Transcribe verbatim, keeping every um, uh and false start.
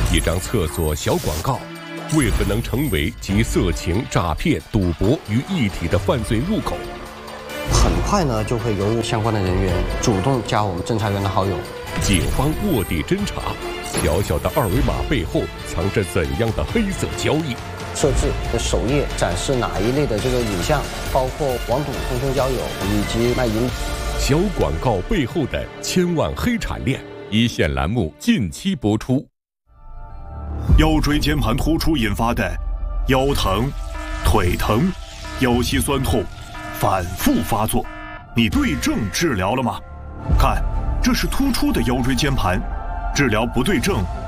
一张厕所小广告，为何能成为集色情、诈骗、赌博于一体的犯罪入口？ 很快呢，就会由相关的人员主动加我们侦查员的好友。 警方卧底侦查，小小的二维码背后藏着怎样的黑色交易？ 设置的首页展示哪一类的这个影像，包括网赌、通讯交友以及卖淫。 小广告背后的千万黑产链，一线栏目近期播出。 腰椎间盘突出引发的腰疼、腿疼、腰膝酸痛反复发作，你对症治疗了吗？看，这是突出的腰椎间盘，治疗不对症